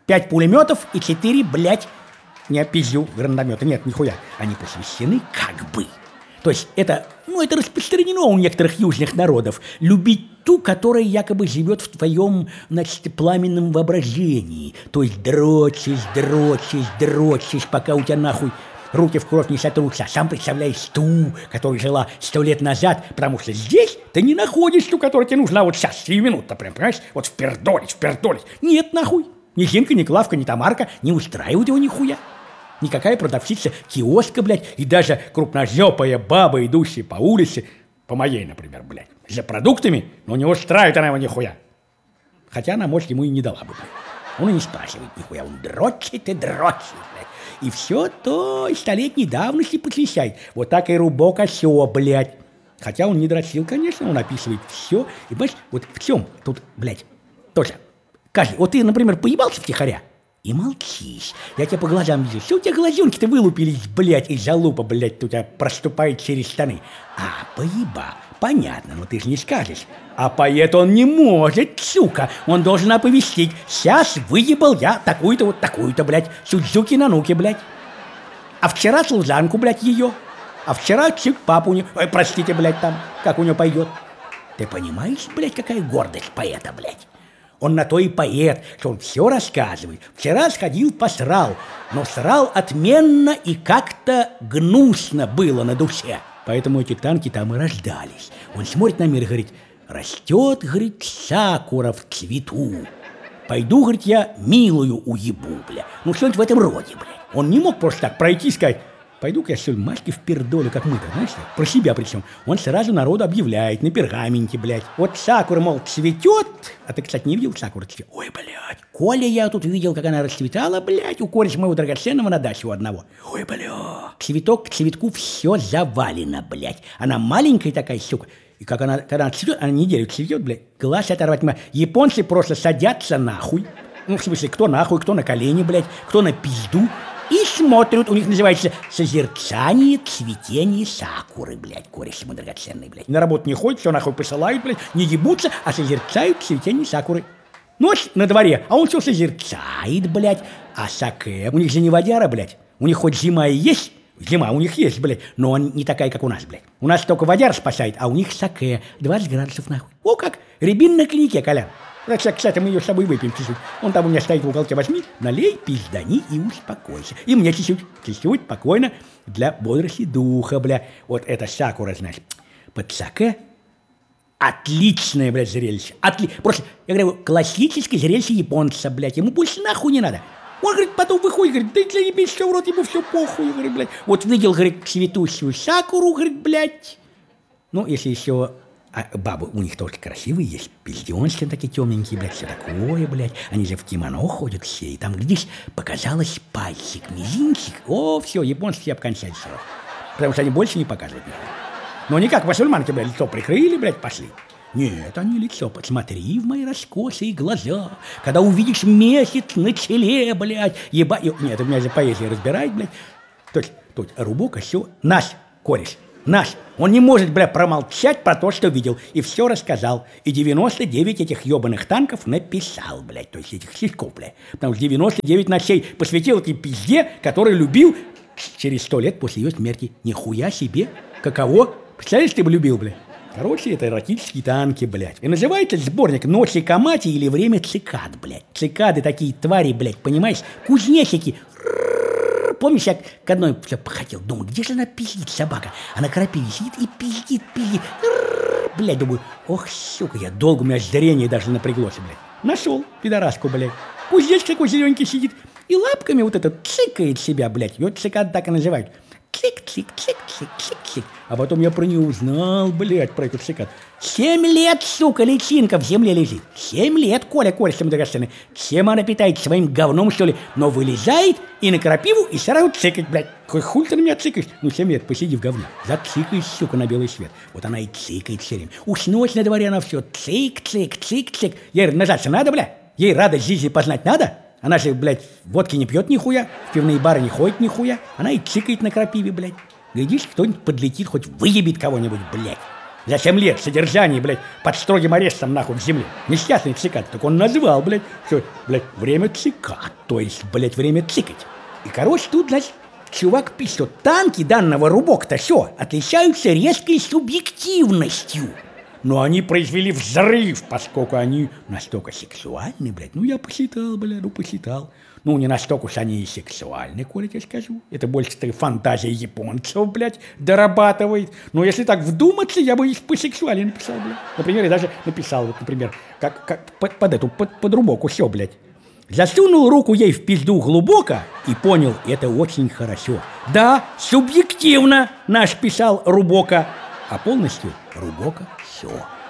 Speaker 2: Пять пулеметов и четыре, блядь, не пиздю, гранатомета. Нет, нихуя. Они посвящены как бы. То есть это, ну, это распространено у некоторых южных народов. Любить ту, которая якобы живет в твоем, значит, пламенном воображении. То есть дрочишь, дрочишь, дрочишь, пока у тебя нахуй руки в кровь не сотрутся. А сам представляешь ту, которая жила сто лет назад, потому что здесь ты не находишь ту, которая тебе нужна вот сейчас, сию минуту, прям, понимаешь? Вот впердолить, впердолить. Нет, нахуй. Ни Зинка, ни Клавка, ни Тамарка не устраивают его нихуя. Никакая продавщица киоска, блядь, и даже крупножопая баба, идущая по улице, по моей, например, блядь, за продуктами, но не устраивает она его нихуя. Хотя она, может, ему и не дала бы, блядь. Он и не спрашивает нихуя, он дрочит и дрочит, блядь. И все то столетней давности посвящает. Вот так и рубок осё, блядь. Хотя он не дрочил, конечно, он описывает все. И, понимаешь, вот в чем тут, блядь, тоже. Каждый, вот ты, например, поебался втихаря и молчишь. Я тебя по глазам вижу. Все у тебя глазенки-то вылупились, блядь, и залупа, блядь, у тебя проступает через штаны. А, поеба, понятно, но ты же не скажешь. А поэт он не может, сука. Он должен оповестить. Сейчас выебал я такую-то вот такую-то, блядь, Судзуки на нуке, блядь. А вчера служанку, блядь, ее. А вчера чик папу не... Ой, простите, блядь, там, как у него пойдет. Ты понимаешь, блядь, какая гордость поэта, блядь? Он на то и поэт, что он все рассказывает. Вчера сходил, посрал, но срал отменно и как-то гнусно было на душе. Поэтому эти танки там и рождались. Он смотрит на мир и говорит: растет, говорит, сакура в цвету. Пойду, говорит, я милую уебу, бля. Ну, что-нибудь в этом роде, бля. Он не мог просто так пройти и сказать: пойду-ка я, что ли, Машке в пердолю, как мы-то, знаешь, про себя причем. Он сразу народу объявляет на пергаменте, блядь. Вот сакура, мол, цветет. А ты, кстати, не видел сакуру цветет? Ой, блядь, Коля, я тут видел, как она расцветала, блядь, у кореша моего драгоценного на даче у одного. Ой, блядь, цветок к цветку все завалено, блядь. Она маленькая такая, сука. И как она, когда она цветет, она неделю цветет, блядь, глаз оторвать. Японцы просто садятся нахуй. Ну, в смысле, кто нахуй, кто на колени, блядь, кто на пизду. И смотрят, у них называется созерцание цветения сакуры, блядь, кореш ему драгоценный, блядь. На работу не ходят, все нахуй посылают, блядь, не ебутся, а созерцают цветение сакуры. Ночь на дворе, а он все созерцает, блядь. А саке, у них же не водяра, блядь. У них хоть зима и есть, зима у них есть, блядь, но он не такая, как у нас, блядь. У нас только водяр спасает, а у них саке, двадцать градусов нахуй. О как, рябин на коньяке, Колян. Кстати, мы ее с собой выпьем чуть-чуть. Он там у меня стоит в уголке, возьми, налей, пиздани и успокойся. И мне чуть-чуть, чуть-чуть, спокойно, для бодрости духа, бля. Вот это сакура, значит, под саке. Отличное, блядь, зрелище. Отли... Просто, я говорю, классическое зрелище японца, блядь. Ему больше нахуй не надо. Он, говорит, потом выходит, говорит, да для ебись все в рот, ему все похуй, говорит, блядь. Вот видел, говорит, цветущую сакуру, говорит, блядь. Ну, если еще... А бабы у них тоже красивые есть, пизденки такие темненькие, блядь, все такое, блядь. Они же в кимоно ходят все, и там, глядишь, показалось пальчик, мизинчик. О, все, японцы все обкончали сразу. Потому что они больше не показывают никого. Но не как мусульманки, блядь, лицо прикрыли, блядь, пошли. Нет, они лицо, посмотри в мои раскосые глаза. Когда увидишь месяц на челе, блядь, еба... Нет, у меня же поэзия разбирает, блядь. То есть, то есть, рубока, все, наш кореш. Наш. Он не может, бля, промолчать про то, что видел. И все рассказал. И девяносто девять этих ебаных танков написал, блядь. То есть этих сиськов, блядь. Потому что девяносто девять ночей посвятил этой пизде, который любил через сто лет после ее смерти. Нихуя себе. Каково? Представляешь, ты бы любил, блядь? Короче, это эротические танки, блядь. И называется сборник «Ночи Камати» или «Время цикад», блядь. Цикады такие твари, блядь, понимаешь? Кузнечики. Помнишь, я к одной все хотел, думаю, где же она пиздит, собака? Она крапиве сидит и пиздит, пиздит. Блядь, думаю, ох, сука, я долго, у меня зрение даже напряглось, блядь. Нашел пидораску, блядь. Кузнечик такой зелененький сидит и лапками вот это цикает себя, блядь. Ее цикад так и называют. Цик-цик-цик-цик-цик-цик. А потом я про нее узнал, блядь, про эту цикад. Семь лет, сука, личинка в земле лежит. Семь лет, Коля, Коля, всем драгоценный. Чем она питается своим говном, что ли? Но вылезает и на крапиву, и сразу цикает, блядь. Какой хуй ты на меня цикаешь? Ну, семь лет, посиди в говне. Зацикаешь, сука, на белый свет. Вот она и цикает все время. Уж ночь на дворе она все цик-цик-цик-цик. Ей нажаться надо, бля? Ей радость жизни познать надо? Она же, блядь, водки не пьет нихуя, в пивные бары не ходит нихуя. Она и цикает на крапиве, блядь. Глядишь, кто-нибудь подлетит, хоть выебит кого-нибудь, блядь. За семь лет содержания, блядь, под строгим арестом, нахуй, в земле. Несчастный цикад. Так он назвал, блядь, что, блядь, время цикад. То есть, блядь, время цикать. И, короче, тут, значит, чувак пишет, танки данного Рубок-то все отличаются резкой субъективностью. Но они произвели взрыв, поскольку они настолько сексуальны, блядь. Ну, я посчитал, блядь, ну, посчитал. Ну, не настолько уж они и сексуальны, коли я скажу. Это больше ты фантазия японцев, блядь, дорабатывает. Но если так вдуматься, я бы их посексуальнее написал, блядь. Например, я даже написал, вот, например, как, как под, под эту, под, под Рубоку, все, блядь. Засунул руку ей в пизду глубоко и понял, это очень хорошо. Да, субъективно наш писал Рубока, а полностью Рубока все.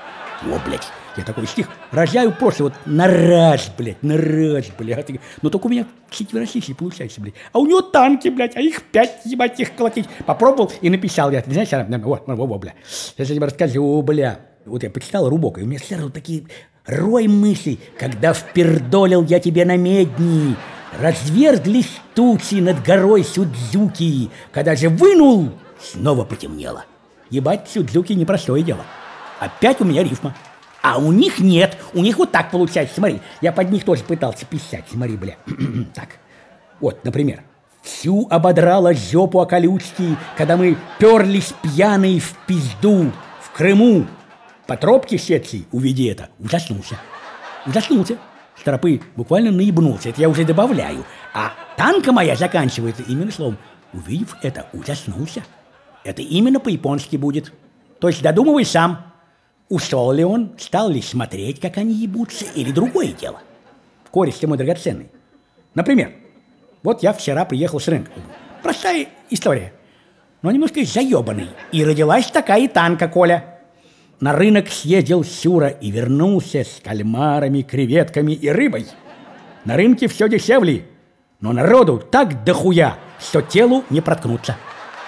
Speaker 2: О, блядь, я такой стих рожаю просто вот на раз, блядь, на раз, блядь. Но только у меня четверостишие получается, блядь. А у него танки, блядь, а их пять, ебать, их колотить. Попробовал и написал я. Знаешь, вот, вот, бля. Сейчас я тебе расскажу, о, бля. Вот я почитал Рубока, и у меня сразу такие рой мыслей. Когда впердолил я тебе на медни, разверзлись тучи над горой Судзуки. Когда же вынул, снова потемнело. Ебать, Судзуки непростое дело. Опять у меня рифма. А у них нет. У них вот так получается. Смотри, я под них тоже пытался писать. Смотри, бля. Так. Вот, например. Всю ободрала жопу о колючки, когда мы перлись пьяные в пизду в Крыму. По тропке сетки, увидя это, ужаснулся. Ужаснулся. С тропы буквально наебнулся. Это я уже добавляю. А танка моя заканчивается именно словом. Увидев это, ужаснулся. Это именно по-японски будет. То есть додумывай сам. Ушел ли он, стал ли смотреть, как они ебутся, или другое дело. Корень-то мой драгоценный. Например, вот я вчера приехал с рынка. Простая история, но немножко заебанный. И родилась такая танка, Коля. На рынок съездил Сюра и вернулся с кальмарами, креветками и рыбой. На рынке все дешевле, но народу так дохуя, что телу не проткнуться.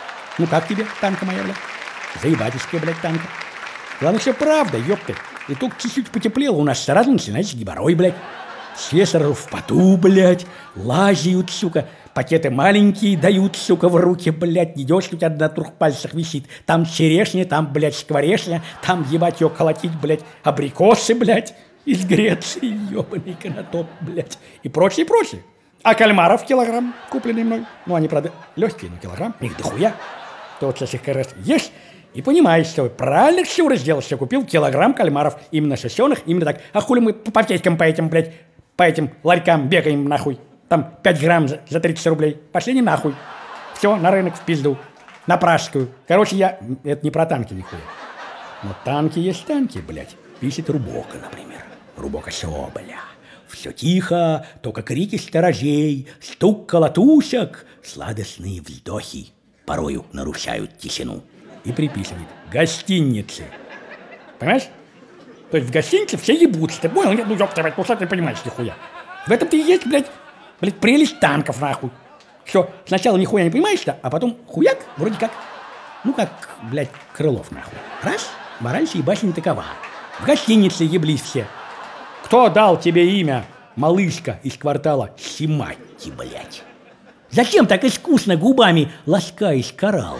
Speaker 2: Ну как тебе, танка моя, блядь? Заебатишка, блядь, танка. Главное, все правда, ёпты. И только чуть-чуть потеплело, у нас сразу начинается геморрой, блядь. Слесарь в поту, блядь, лазят, сука. Пакеты маленькие дают, сука, в руки, блядь. Идешь, у тебя на трех пальцах висит. Там черешня, там, блядь, скворечня, там, ебать, ее колотить, блядь, абрикосы, блядь, из Греции, ёбаный канатоп, блядь. И прочее, и прочее. А кальмаров килограмм, купленный мной. Ну, они, правда, легкие, но килограмм, их дохуя. То вот сейчас их как раз ешь, и понимаешь, что правильно все сделал, что купил килограмм кальмаров, именно сосеных, именно так. А хули мы по аптечкам по этим, блядь, по этим ларькам бегаем нахуй. Там пять грамм за, за тридцать рублей. Пошли не нахуй. Все, на рынок в пизду. На пражскую. Короче, я... Это не про танки нихуя. Но танки есть танки, блядь. Пишет Рубока, например. Рубока все, бля. Все тихо, только крики сторожей, стук колотушек, сладостные вздохи порою нарушают тишину. И приписывает гостиницы. Понимаешь? То есть в гостинице все ебутся. Ты понял? Ну, ёпта, блядь, ну что ты понимаешь, нихуя? В этом-то и есть, блядь, блядь, прелесть танков, нахуй. Что, сначала нихуя не понимаешь-то, а потом хуяк, вроде как, ну как, блядь, Крылов, нахуй. Раз, мораль сей басни такова. В гостинице еблись все. Кто дал тебе имя, малышка из квартала Симати, блядь? Зачем так искусно губами ласкаешь коралл?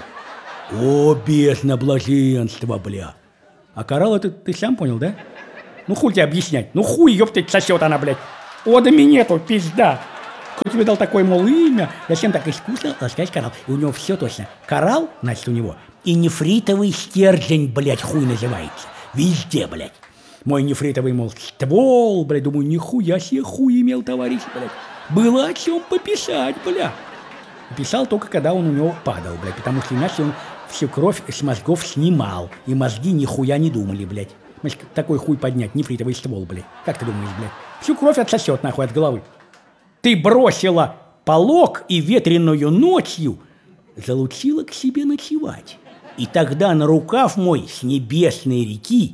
Speaker 2: О, бездна блаженства, бля. А коралл это ты сам понял, да? Ну хуй тебе объяснять. Ну хуй, ёптать, сосет она, блядь. Одами нету, пизда. Кто тебе дал такое, мол, имя? Зачем так искусно ласкать коралл? И у него все точно. Коралл, значит, у него. И нефритовый стержень, блядь, хуй называется. Везде, блядь. Мой нефритовый, мол, ствол, блядь. Думаю, нихуя себе хуй имел, товарищ, блядь. Было о чем пописать, бля. Писал только, когда он у него падал, блядь. Потому что иначе он всю кровь с мозгов снимал. И мозги нихуя не думали, блядь. Значит, такой хуй поднять, нефритовый ствол, блядь. Как ты думаешь, блядь? Всю кровь отсосет, нахуй, от головы. Ты бросила полог и ветреную ночью залучила к себе ночевать. И тогда на рукав мой с небесной реки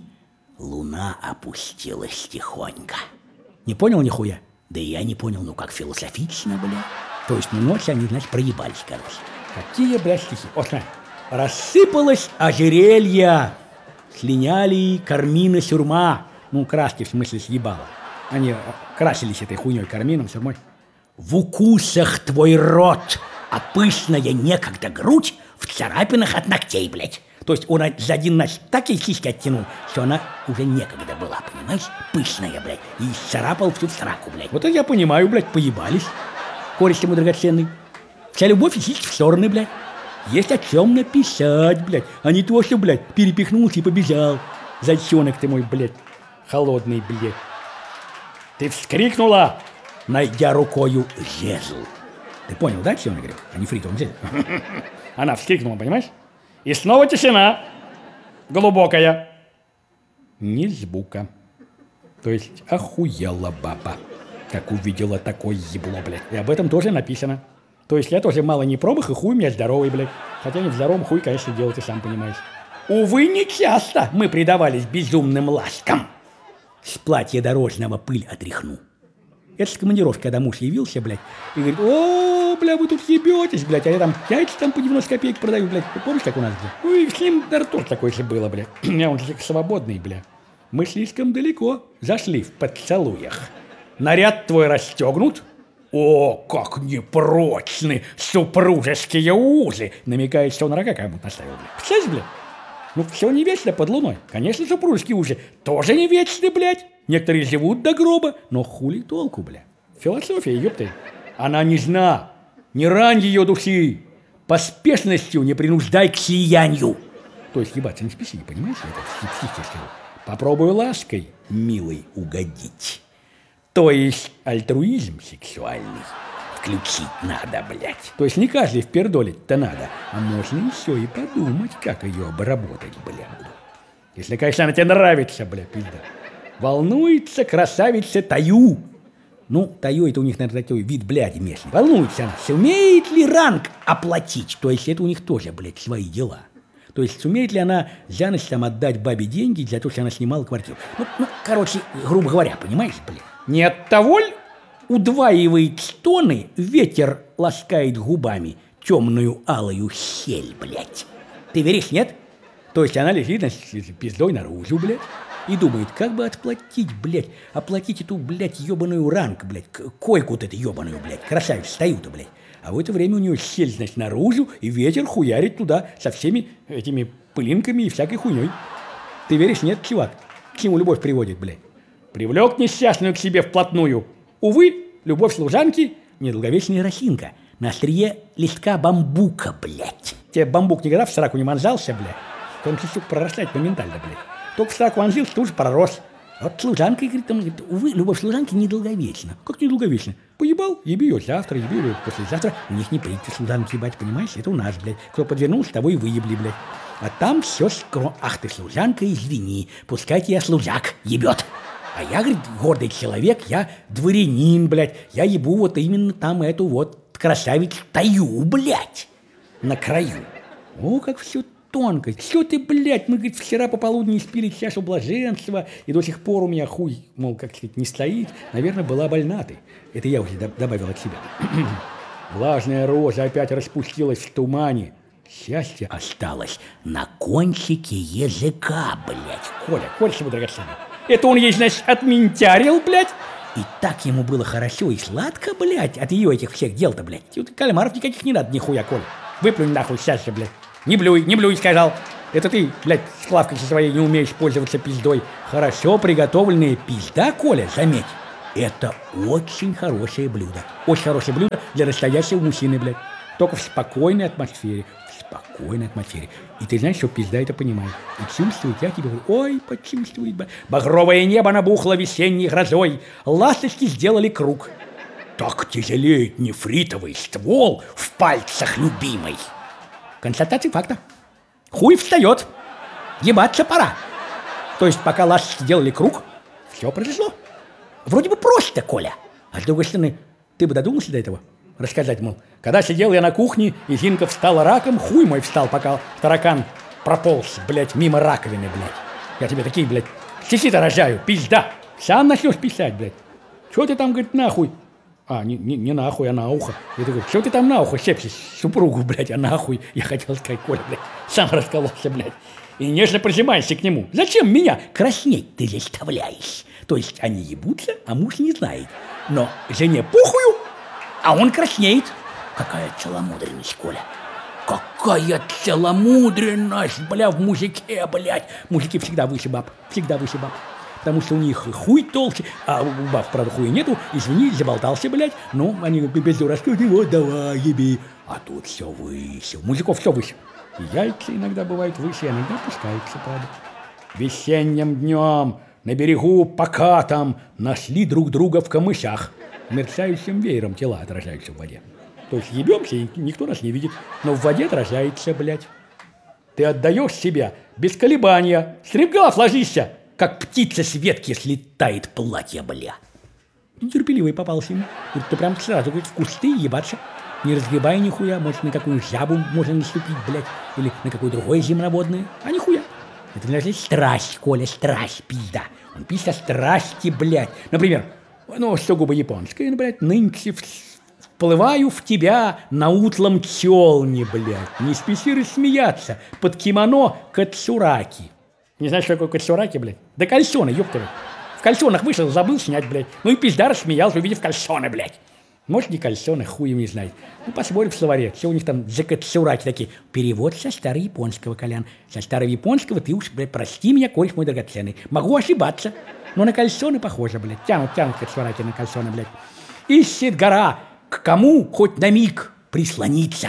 Speaker 2: луна опустилась тихонько. Не понял нихуя? Да и я не понял, ну как философично, бля. То есть, ну ночь они, значит, проебались, короче. Какие, блядь, стихи? Вот, смотри. Рассыпалось ожерелье, слиняли кармины сюрма. Ну, краски, в смысле, съебало. Они красились этой хуйней, кармином, сюрмой. В укусах твой рот, а пышная некогда грудь в царапинах от ногтей, блядь. То есть он за один ночь так ей сиськи оттянул, что она уже некогда была, понимаешь? Пышная, блядь. И царапал всю сраку, блядь. Вот это я понимаю, блядь, поебались. Корешки мой драгоценный. Вся любовь и сиськи в стороны, блядь. Есть о чем написать, блядь. А не то, что, блядь, перепихнулся и побежал. Зайчонок ты мой, блядь, холодный, блядь. Ты вскрикнула, найдя рукою жезл. Ты понял, да, что я говорю? А не фритовым жезл. Она вскрикнула, понимаешь? И снова тишина. Глубокая. Ни звука. То есть охуела баба, как увидела такое ебло, блядь. И об этом тоже написано. То есть я тоже мало не пробых, и хуй у меня здоровый, блядь. Хотя не в здоровом хуй, конечно, делать, ты сам понимаешь. Увы, не часто мы предавались безумным ласкам. С платья дорожного пыль отряхну. Это с командировки, когда муж явился, блядь, и говорит: о, бля, вы тут ебетесь, блядь, а я там яйца там по девяносто копеек продаю, блядь. Ты помнишь, как у нас, блядь? Ну и с ним даже тоже такое же было, блядь. У меня он свободный, блядь. Мы слишком далеко зашли в поцелуях. Наряд твой расстегнут. О, как непрочны супружеские узы. Намекает, что он рога кому-то наставил, блядь. Представляешь, блядь? Ну, все не вечно под луной. Конечно, супружеские узы тоже не вечны, блядь. Некоторые живут до гроба, но хули толку, блядь. Философия, ёпты. Она нежна. Не рань ее души. Поспешностью не принуждай к сиянию. То есть ебаться не спеси, понимаешь? Это психически. Попробуй лаской, милый, угодить. То есть альтруизм сексуальный включить надо, блядь. То есть не каждый впердолить-то надо, а можно еще и подумать, как ее обработать, блядь. Если, конечно, она тебе нравится, блядь, пизда. Волнуется красавица Таю. Ну, Таю это у них, наверное, такой вид, блядь, местный. Волнуется она, сумеет ли ранг оплатить? То есть это у них тоже, блядь, свои дела. То есть сумеет ли она за ночь там отдать бабе деньги за то, что она снимала квартиру? Ну, ну короче, грубо говоря, понимаешь, блядь? Не от того ли удваивает стоны, ветер ласкает губами темную алую щель, блядь? Ты веришь, нет? То есть она лежит, значит, пиздой наружу, блядь, и думает, как бы отплатить, блядь, оплатить эту, блядь, ебаную ранг, блядь, койку вот эту ебаную, блядь, красавец, стою-то, блядь. А в это время у нее щель, значит, наружу, и ветер хуярит туда со всеми этими пылинками и всякой хуйней. Ты веришь, нет, чувак? К чему любовь приводит, блядь? Привлек несчастную к себе вплотную. Увы, любовь служанки – недолговечная росинка. На острие листка бамбука, блядь. Тебе бамбук никогда в сраку не вонзался, блядь? Он, сука, прорастает моментально, блядь. Только в сраку вонзился, тут же пророс. А вот служанка, говорит, там, говорит, увы, любовь служанки недолговечна. Как недолговечна? Поебал, еби ее завтра, еби ее послезавтра. У них не принято служанки ебать, понимаешь? Это у нас, блядь. Кто подвернулся, того и выебли, блядь. А там все скро... Ах ты, служанка, извини, пускай тебя служак ебет. А я, говорит, гордый человек, я дворянин, блядь. Я ебу вот именно там эту вот красавицу Таю, блядь, на краю. О, как все тонко. Все ты, блядь, мы, говорит, вчера пополудни испили чашу блаженства, и до сих пор у меня хуй, мол, как сказать, не стоит. Наверное, была больна ты. Это я уже добавил от себя. Влажная роза опять распустилась в тумане. Счастье осталось на кончике языка, блядь. Коля, Коля, чего драгоценный? Это он ей, значит, отментярил, блядь. И так ему было хорошо и сладко, блядь, от ее этих всех дел-то, блядь. Тут кальмаров никаких не надо, нихуя, Коля. Выплюнь нахуй сейчас же, блядь. Не блюй, не блюй, сказал. Это ты, блядь, с клавкой со своей не умеешь пользоваться пиздой. Хорошо приготовленная пизда, Коля, заметь. Это очень хорошее блюдо. Очень хорошее блюдо для настоящего мужчины, блядь. Только в спокойной атмосфере. В спокойной атмосфере. И ты знаешь, что пизда это понимает. И чувствует, я тебе говорю, ой, почувствует. Багровое небо набухло весенней грозой. Ласточки сделали круг. Так тяжелеет нефритовый ствол в пальцах любимой. Констатация факта. Хуй встает. Ебаться пора. То есть, пока ласточки делали круг, все произошло. Вроде бы просто, Коля. А с другой стороны, ты бы додумался до этого? Рассказать, мол, когда сидел я на кухне, и Зинка встала раком, хуй мой встал, пока таракан прополз, блядь, мимо раковины, блядь. Я тебе такие, блядь, стихи-то рожаю, пизда. Сам начнешь писать, блядь. Чего ты там, говорит, нахуй? А, не, не, не нахуй, а на ухо. Я такой, чего ты там на ухо щепчешь супругу, блядь, а нахуй? Я хотел сказать, Коля, блядь, сам раскололся, блядь. И нежно прижимаешься к нему. Зачем меня краснеть ты заставляешь? То есть они ебутся, а муж не знает. Но жене похую, а он краснеет. Какая целомудренность, Коля. Какая целомудренность, бля, в мужике, блядь. Мужики всегда выше баб, всегда выше баб. Потому что у них хуй толще, а у баб, правда, хуя нету. Извини, заболтался, блядь. Ну, они без дурачка, вот давай, еби. А тут все выше. У мужиков все выше. И яйца иногда бывают выше, иногда опускаются, правда. Весенним днем на берегу покатом нашли друг друга в камышах. Мерцающим веером тела отражаются в воде. То есть ебемся, и никто нас не видит, но в воде отражается, блядь. Ты отдаешь себя без колебания. Стремглав ложишься, как птица с ветки слетает платье, бля. Нетерпеливый попался ему. Говорит, ты прям сразу, говорит, в кусты ебаться. Не разгребай нихуя, может, на какую жабу можно наступить, блядь, или на какое другое земноводное, а нихуя. Это, значит, страсть, Коля, страсть, пизда. Он пишет о страсти, блядь. Например, ну, сугубо японское, ну, блядь, нынче вплываю в тебя на утлом челне, блядь. Не спеси рассмеяться под кимоно кацураки. Не знаешь, что такое кацураки, блядь? Да кальсоны, ёпта. В кальсонах вышел, забыл снять, блядь. Ну и пизда рассмеялся, увидев кальсоны, блядь. Может, не кальсоны, хуем не знает. Ну, посмотрим в словаре, все у них там за кацураки такие. Перевод со старояпонского, Колян. Со старояпонского ты уж, блядь, прости меня, кореш мой драгоценный. Могу ошибаться, но на кальсоны похоже, блядь. Тянут, тянут кацураки на кальсоны, блядь. Ищет гора, к кому хоть на миг прислониться,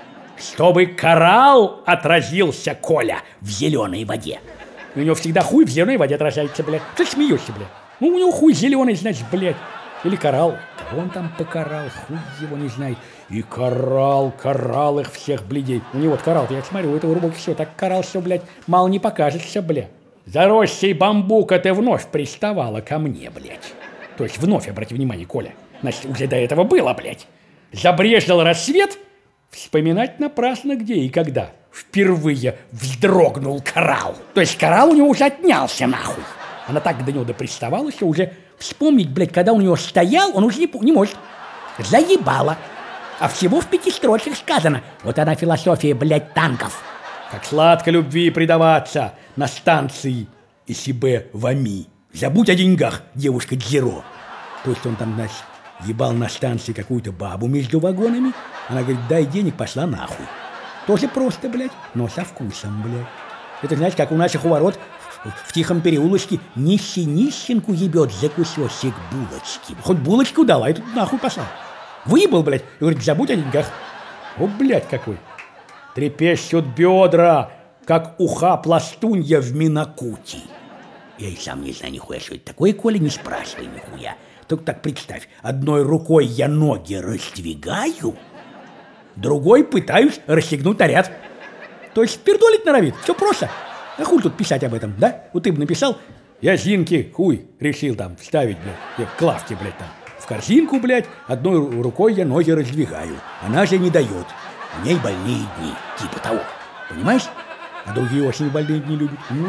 Speaker 2: чтобы коралл отразился, Коля, в зеленой воде. У него всегда хуй в зеленой воде отражается, блядь. Ты смеешься, блядь. Ну, у него хуй зеленый, значит, блядь. Или коралл. Кого он там покарал, хуй его не знает. И коралл, коралл их всех, блядей. У него вот коралл, я смотрю, у этого рубок все, так коралл все, блядь, мало не покажется, блядь. Заросший бамбука ты вновь приставала ко мне, блядь. То есть вновь, обрати внимание, Коля. Значит, уже до этого было, блядь. Забрежил рассвет, вспоминать напрасно где и когда. Впервые вздрогнул коралл. То есть коралл у него уже отнялся, нахуй. Она так до него доприставала, что уже вспомнить, блядь, когда у него стоял, он уже не, не может. Заебала. А всего в пяти строчках сказано. Вот она философия, блядь, танков. Как сладко любви предаваться на станции Исибе Вами. Забудь о деньгах, девушка Дзиро. То есть он там, значит, ебал на станции какую-то бабу между вагонами. Она говорит, дай денег, пошла нахуй. Тоже просто, блядь, но со вкусом, блядь. Это, знаете, как у наших у ворот в тихом переулочке нищий нищенку ебет за кусочек булочки. Хоть булочку дала, и тут нахуй послал. Выебал, блядь, и говорит, забудь о деньгах. О, блядь, какой. Трепещут бедра, как уха пластунья в Минакути. Я и сам не знаю нихуя, что это такое, Коля, не спрашивай нихуя. Только так представь, одной рукой я ноги раздвигаю, другой пытаюсь расстегнуть наряд. То есть пердолить норовит, все просто. А хуй тут писать об этом, да? Вот ты бы написал, я Зинке хуй решил там вставить, блядь, я в клавке, блядь, там. В корзинку, блядь, одной рукой я ноги раздвигаю. Она же не дает. У ней больные дни, типа того. Понимаешь? А другие очень больные дни любят. Ну,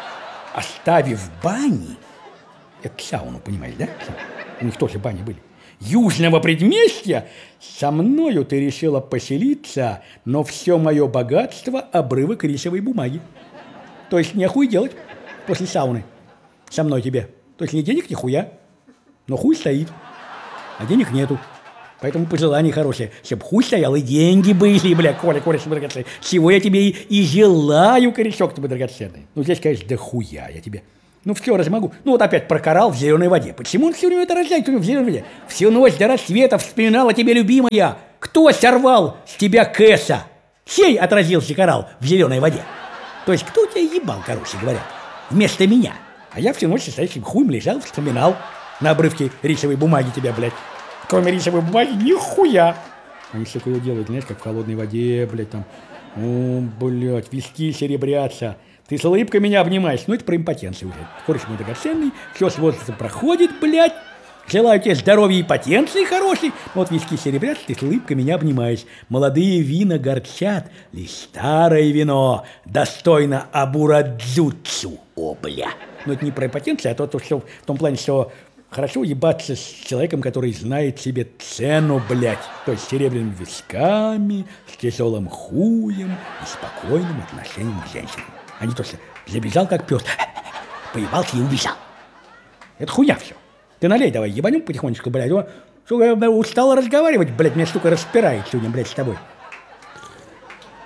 Speaker 2: оставив бани, это сауну, понимаешь, да? У них тоже бани были. Южного предместья со мною ты решила поселиться, но все мое богатство – обрывок рисовой бумаги. То есть нехуй делать после сауны со мной тебе. То есть ни денег, ни хуя, но хуй стоит, а денег нету. Поэтому пожелание хорошее, чтобы хуй стоял и деньги были, бля, Коля, Коля, драгоценный. Чего я тебе и, и желаю, корешок тебе драгоценный. Ну, здесь, конечно, да хуя я тебе. Ну, все, раз могу. Ну, вот опять про коралл в зеленой воде. Почему он все время это рождает в зеленой воде? Всю ночь до рассвета вспоминала тебе, любимая. Кто сорвал с тебя кэса? Сей отразился коралл в зеленой воде. То есть, кто тебя ебал, короче говоря, вместо меня? А я всю ночь со стоящим хуем лежал, вспоминал на обрывке рисовой бумаги тебя, блядь. Кроме рисовой бумаги, нихуя. Они все кое делают, знаешь, как в холодной воде, блядь, там. О, блядь, виски серебрятся. Ты с улыбкой меня обнимаешь. Ну, это про импотенцию уже. Короче, мой драгоценный, все с возрастом проходит, блядь. Желаю тебе здоровья и потенции хорошей. Вот виски серебрятся, ты с улыбкой меня обнимаешь. Молодые вина горчат, лишь старое вино достойно абурадзуцу. О, бля. Ну, это не про импотенцию, а то, то что в том плане, что хорошо ебаться с человеком, который знает себе цену, блядь. То есть с серебряными висками, с тяжелым хуем и спокойным отношением к женщинам. А не то, что забежал как пес, поебался и убежал. Это хуя все. Ты налей давай, ебанем потихонечку, блядь. О, сука, я устал разговаривать, блядь, меня, сука, распирает сегодня, блядь, с тобой.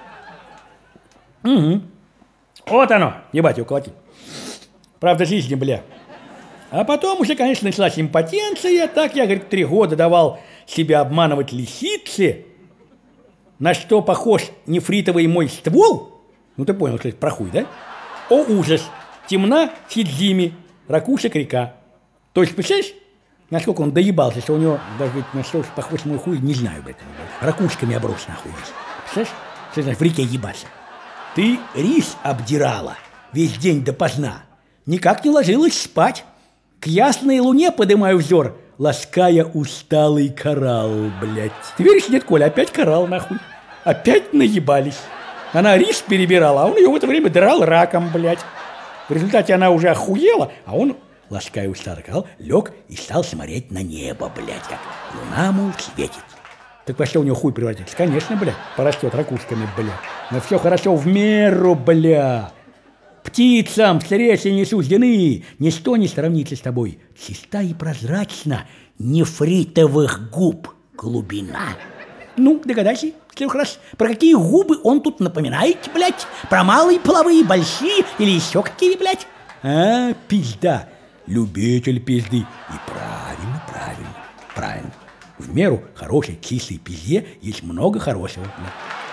Speaker 2: Угу. Вот оно, ебать, уколотить. Правда, жизни, бля. А потом уже, конечно, началась импотенция. Так я, говорит, три года давал себя обманывать лисице. На что похож нефритовый мой ствол? Ну, ты понял, кстати, про хуй, да? О, ужас! Темна Сидзими, ракушек река. То есть, представляешь, насколько он доебался, что у него, даже на что похож мой хуй, не знаю, блядь. Ракушками оброс, нахуй. Представляешь? Что значит в реке ебаться? Ты рис обдирала весь день допоздна. Никак не ложилась спать. К ясной луне подымаю взор, лаская усталый коралл, блядь. Ты веришь, нет, Коля, опять коралл, нахуй. Опять наебались. Она рис перебирала, а он ее в это время драл раком, блядь. В результате она уже охуела, а он, лаская усталый коралл, лег и стал смотреть на небо, блядь, как луна, мол, светит. Так во что у него хуй превратится? Конечно, блядь, порастет ракушками, блядь. Но все хорошо в меру, блядь. Птицам встречи не суждены, ничто не сравнится с тобой. Чиста и прозрачна нефритовых губ глубина. Ну, догадайся, в трех раз, про какие губы он тут напоминает, блядь? Про малые половые, большие или еще какие, блядь? А, пизда, любитель пизды. И правильно, правильно, правильно. В меру хорошей чистой пизде есть много хорошего, блядь.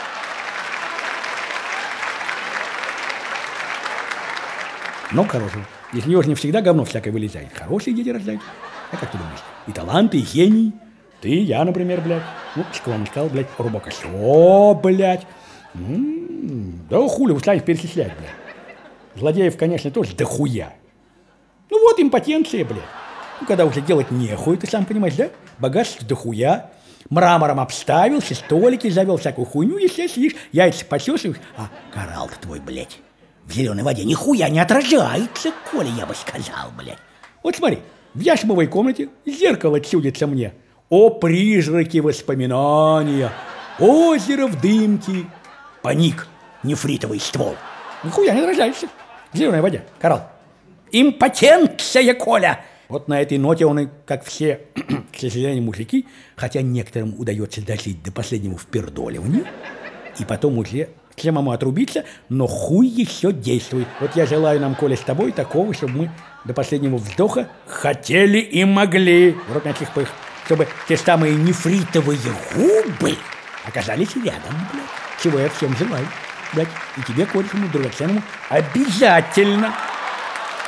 Speaker 2: Но хорошего. Из нее же не всегда говно всякое вылезает. Хорошие дети рождают. А как ты думаешь? И таланты, и гений. Ты, я, например, блядь. Ну, школа сказал, блядь, рубака. Все, блядь. М-м-м. Да хули, устань перечислять, блядь. Злодеев, конечно, тоже дохуя. Ну вот импотенция, блядь. Ну, когда уже делать нехуй, ты сам понимаешь, да? Богатство дохуя. Мрамором обставился, столики завел, всякую хуйню, естественно, сидишь, яйца почесываешь. А коралл-то твой, блядь, в зеленой воде нихуя не отражается, Коля, я бы сказал, блядь. Вот смотри, в яшмовой комнате зеркало чудится мне. О, призраки воспоминания, озеро в дымке. Паник, нефритовый ствол. Нихуя не отражается в зеленой воде, коралл. Импотенция, Коля. Вот на этой ноте он и, как все, к сожалению, мужики, хотя некоторым удается дожить до последнего впердоливания, и потом уже к самому отрубиться, но хуй еще действует. Вот я желаю нам, Коля, с тобой такого, чтобы мы до последнего вздоха хотели и могли, в родных пых, чтобы те самые нефритовые губы оказались рядом, блядь. Чего я всем желаю, блядь. И тебе, Коля, драгоценному, обязательно.